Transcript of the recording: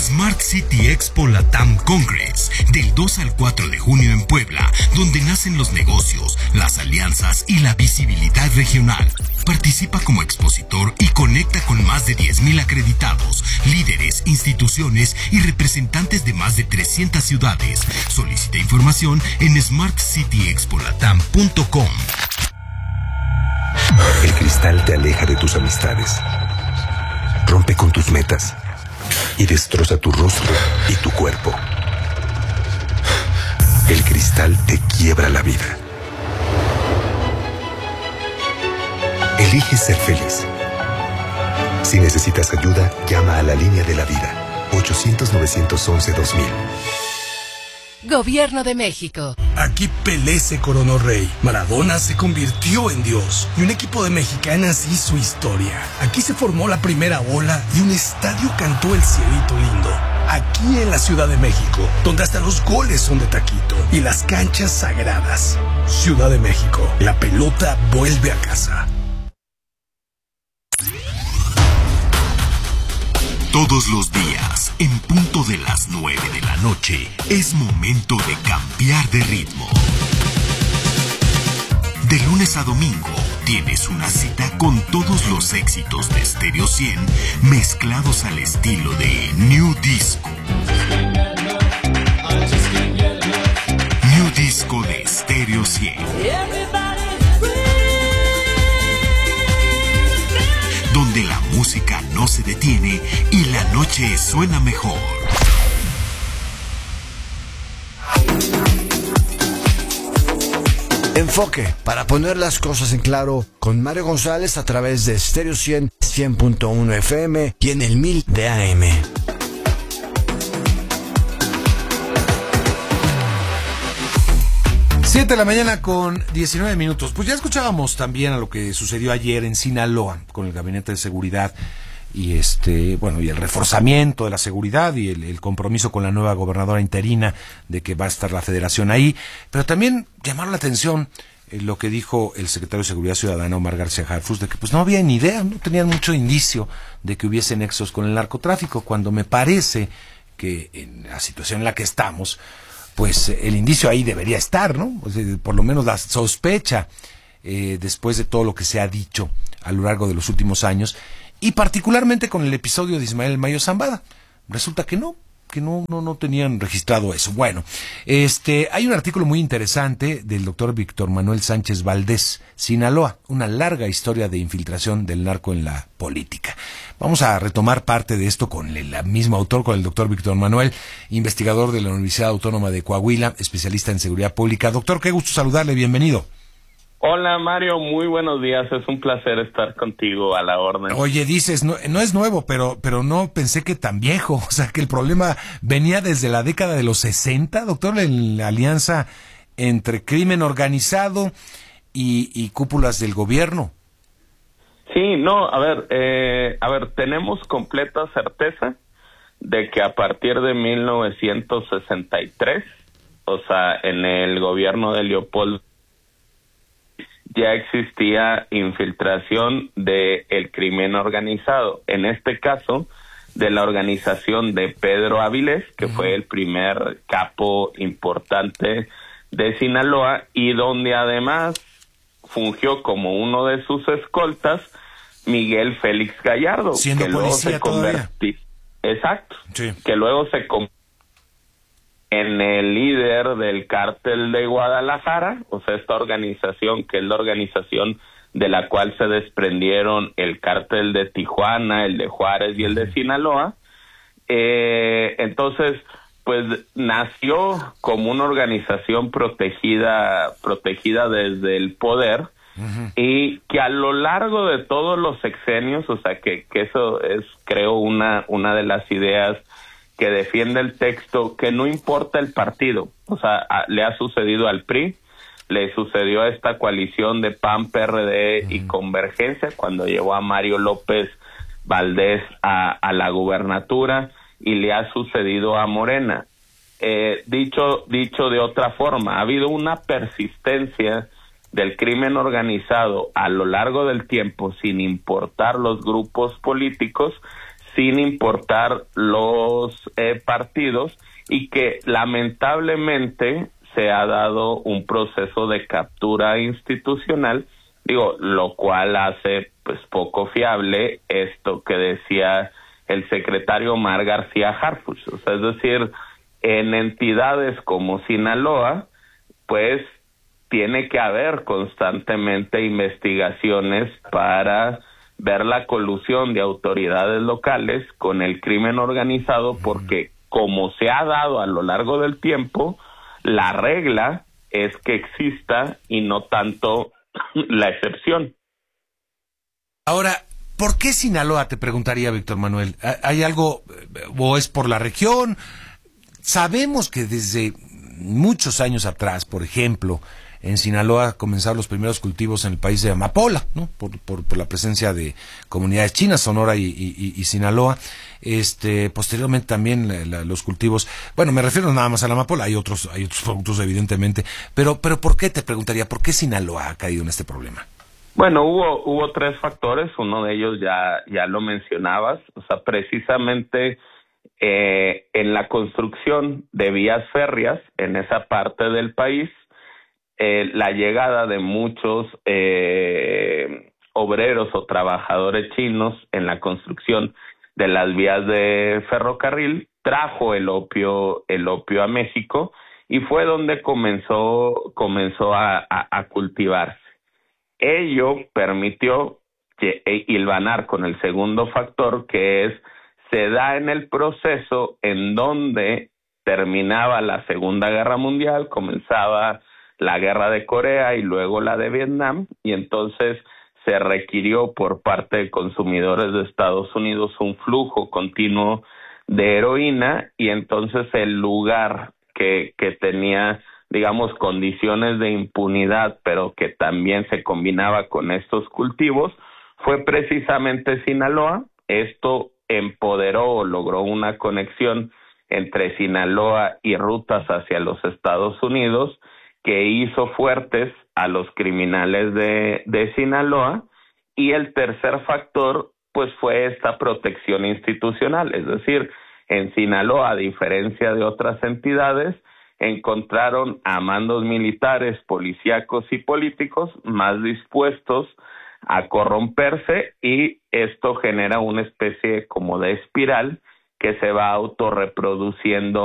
Smart City Expo Latam Congress, del 2 al 4 de junio en Puebla, donde nacen los negocios, las alianzas y la visibilidad regional. Participa como expositor y conecta con más de 10,000 acreditados, líderes, instituciones y representantes de más de 300 ciudades. Solicita información en smartcityexpolatam.com. El cristal te aleja de tus amistades, rompe con tus metas y destroza tu rostro y tu cuerpo. El cristal te quiebra la vida. Elige ser feliz. Si necesitas ayuda, llama a la línea de la vida. 800-911-2000. Gobierno de México. Aquí Pelé se coronó rey, Maradona se convirtió en Dios y un equipo de mexicanas hizo historia. Aquí se formó la primera ola y un estadio cantó el cielito lindo. Aquí en la Ciudad de México, donde hasta los goles son de taquito y las canchas sagradas. Ciudad de México, la pelota vuelve a casa. Todos los días, en punto de las 9 de la noche, es momento de cambiar de ritmo. De lunes a domingo, tienes una cita con todos los éxitos de Stereo 100 mezclados al estilo de New Disco. New Disco de Stereo 100. Donde la música no se detiene y la noche suena mejor. Enfoque, para poner las cosas en claro, con Mario González a través de Stereo 100, 100.1 FM y en el 1000 de AM. Siete de la mañana con 19 minutos. Pues ya escuchábamos también a lo que sucedió ayer en Sinaloa con el Gabinete de Seguridad y y el reforzamiento de la seguridad y el compromiso con la nueva gobernadora interina de que va a estar la federación ahí. Pero también llamaron la atención lo que dijo el secretario de Seguridad Ciudadana, Omar García Harfuch, de que pues no había ni idea, no tenían mucho indicio de que hubiese nexos con el narcotráfico, cuando me parece que en la situación en la que estamos, pues el indicio ahí debería estar, ¿no? O sea, por lo menos la sospecha, después de todo lo que se ha dicho a lo largo de los últimos años, y particularmente con el episodio de Ismael Mayo Zambada. Resulta que no tenían registrado eso. Bueno, hay un artículo muy interesante del doctor Víctor Manuel Sánchez Valdés, Sinaloa, una larga historia de infiltración del narco en la política. Vamos a retomar parte de esto con el mismo autor, con el doctor Víctor Manuel, investigador de la Universidad Autónoma de Coahuila, especialista en seguridad pública. Doctor, qué gusto saludarle, bienvenido. Hola Mario, muy buenos días, es un placer estar contigo, a la orden. Oye, dices, no es nuevo, pero no pensé que tan viejo, o sea que el problema venía desde la década de los 60, doctor, en la alianza entre crimen organizado y cúpulas del gobierno. Sí, no, a ver, tenemos completa certeza de que a partir de 1963, o sea, en el gobierno de Leopoldo, ya existía infiltración del crimen organizado, en este caso de la organización de Pedro Avilés, que fue el primer capo importante de Sinaloa y donde además fungió como uno de sus escoltas Miguel Félix Gallardo, siendo que luego policía se convirtió, exacto, sí, que luego se convirtió en el líder del cártel de Guadalajara, o sea, esta organización que es la organización de la cual se desprendieron el cártel de Tijuana, el de Juárez y el de Sinaloa. Entonces, pues nació como una organización protegida desde el poder, y que a lo largo de todos los sexenios, o sea, que eso es, creo, una de las ideas que defiende el texto, que no importa el partido, o sea, le ha sucedido al PRI, le sucedió a esta coalición de PAN, PRD y Convergencia cuando llevó a Mario López Valdés a la gubernatura, y le ha sucedido a Morena. Dicho de otra forma, ha habido una persistencia del crimen organizado a lo largo del tiempo, sin importar los grupos políticos, sin importar los partidos, y que lamentablemente se ha dado un proceso de captura institucional, lo cual hace pues poco fiable esto que decía el secretario Omar García Harfuch. O sea, es decir, en entidades como Sinaloa, pues tiene que haber constantemente investigaciones para ver la colusión de autoridades locales con el crimen organizado, porque como se ha dado a lo largo del tiempo, la regla es que exista y no tanto la excepción. Ahora, ¿por qué Sinaloa? Te preguntaría, Víctor Manuel. ¿Hay algo, o es por la región? Sabemos que desde muchos años atrás, por ejemplo, en Sinaloa comenzaron los primeros cultivos en el país de amapola, ¿no? Por la presencia de comunidades chinas, Sonora y Sinaloa. Posteriormente también los cultivos, bueno, me refiero nada más a la amapola, hay otros productos evidentemente, pero ¿por qué? Te preguntaría, ¿por qué Sinaloa ha caído en este problema? Bueno, hubo tres factores, uno de ellos ya lo mencionabas, o sea, precisamente en la construcción de vías férreas en esa parte del país, la llegada de muchos obreros o trabajadores chinos en la construcción de las vías de ferrocarril trajo el opio a México, y fue donde comenzó a cultivarse. Ello permitió hilvanar con el segundo factor, que es, se da en el proceso en donde terminaba la Segunda Guerra Mundial, comenzaba la Guerra de Corea y luego la de Vietnam, y entonces se requirió por parte de consumidores de Estados Unidos un flujo continuo de heroína, y entonces el lugar que tenía, digamos, condiciones de impunidad, pero que también se combinaba con estos cultivos, fue precisamente Sinaloa. Esto empoderó o logró una conexión entre Sinaloa y rutas hacia los Estados Unidos, que hizo fuertes a los criminales de Sinaloa. Y el tercer factor, pues, fue esta protección institucional, es decir, en Sinaloa, a diferencia de otras entidades, encontraron a mandos militares, policíacos y políticos más dispuestos a corromperse, y esto genera una especie como de espiral que se va autorreproduciendo